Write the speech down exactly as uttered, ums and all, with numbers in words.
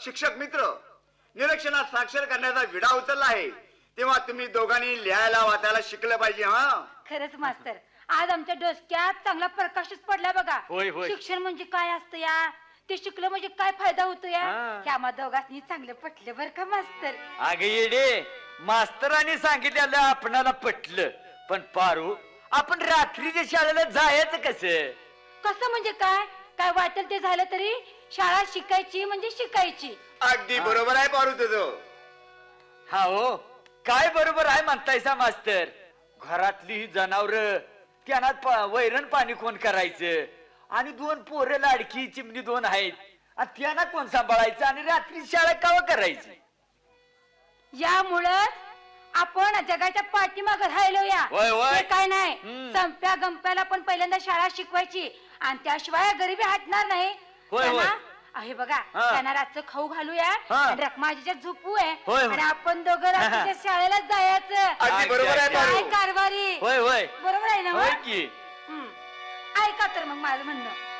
शिक्षक मित्र निरीक्षणात साक्षर करण्याचा विडा उचलला आहे, तेव्हा तुम्ही दोघांनी लिहायला वाचायला शिकलं पाहिजे. हा खरंच मास्तर, आज आमच्या डोसक्यात चांगला प्रकाशच पडला बघा. शिक्षण म्हणजे काय असतं या, ते शिकलं म्हणजे काय फायदा होतो या, हे आम्हा दोघांनी चांगलं पटलं बर का मास्तर. अगं येडे, मास्तरांनी सांगितलेलं आपणाला पटलं, पण पारू आपण रात्रीच्या शाळेला जायचं कसं? कसं म्हणजे काय? काय वाटेल ते झालं तरी शाळा शिकायची म्हणजे शिकायची. अगदी बरोबर आहे पारू तुझं. हा हो, काय बरोबर आहे म्हणतायसा मास्तर. घरातली ही जनावर त्यांना वैरण पाणी कोण करायचं, आणि दोन पोरं लाडकी चिमणी दोन आहेत, आणि त्यांना कोण सांभाळायचं, आणि रात्री शाळा कावा करायची? यामुळं आपण जगाच्या पाठीमागे राहिलो या. ते काय नाही, संप्या गंप्याला पण पहिल्यांदा शाळा शिकवायची, आणि त्याशिवाय गरिबी हटणार नाही. आहे बघा, त्यांना रातचं खाऊ घालूया, रखमाजीच्या झोपू आहे, आणि आपण दोघं रात्रीच्या शाळेला जायचं. बरोबर आहे काय कारभारी. होय होय बरोबर आहे ना? होय की. ऐका तर मग माझं म्हणणं.